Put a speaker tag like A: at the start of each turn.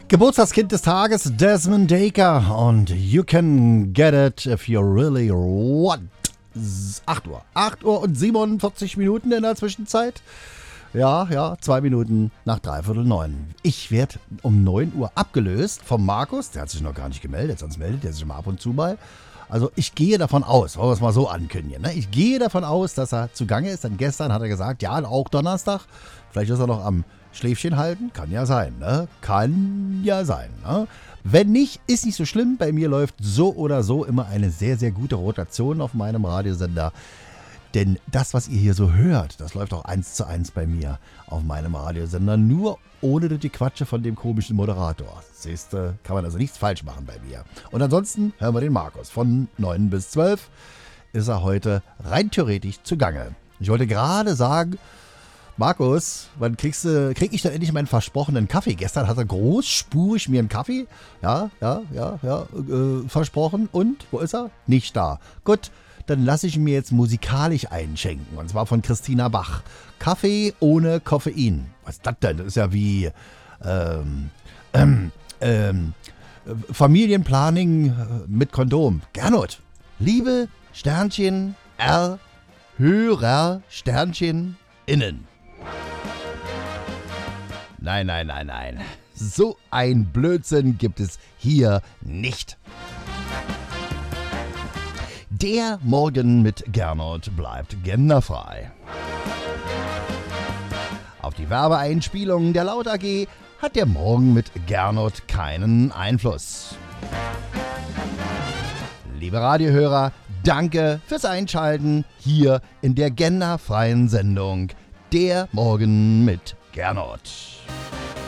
A: Geburtstagskind des Tages, Desmond Dekker. Und you can get it if you really want. 8 Uhr. 8 Uhr und 47 Minuten in der Zwischenzeit. Ja, 2 Minuten nach 8:45. Ich werde um 9 Uhr abgelöst vom Markus. Der hat sich noch gar nicht gemeldet, sonst meldet er sich mal ab und zu mal. Also ich gehe davon aus, wollen wir es mal so ankündigen, ne? Ich gehe davon aus, dass er zugange ist. Denn gestern hat er gesagt, ja, auch Donnerstag. Vielleicht ist er noch am Schläfchen halten. Kann ja sein, ne? Kann ja sein, ne? Wenn nicht, ist nicht so schlimm. Bei mir läuft so oder so immer eine sehr, sehr gute Rotation auf meinem Radiosender. Denn das, was ihr hier so hört, das läuft auch 1:1 bei mir auf meinem Radiosender. Nur ohne die Quatsche von dem komischen Moderator. Siehste, kann man also nichts falsch machen bei mir. Und ansonsten hören wir den Markus. Von 9 bis 12 ist er heute rein theoretisch zugange. Ich wollte gerade sagen, Markus, wann krieg ich denn endlich meinen versprochenen Kaffee? Gestern hat er großspurig mir einen Kaffee, versprochen. Und, wo ist er? Nicht da. Gut, dann lasse ich ihn mir jetzt musikalisch einschenken. Und zwar von Christina Bach. Kaffee ohne Koffein. Was ist das denn? Das ist ja wie Familienplanning mit Kondom. Gernot, liebe Sternchen R, Hörer Sternchen innen. Nein. So ein Blödsinn gibt es hier nicht. Der Morgen mit Gernot bleibt genderfrei. Auf die Werbeeinspielung der Laut AG hat der Morgen mit Gernot keinen Einfluss. Liebe Radiohörer, danke fürs Einschalten hier in der genderfreien Sendung Der Morgen mit Gernot.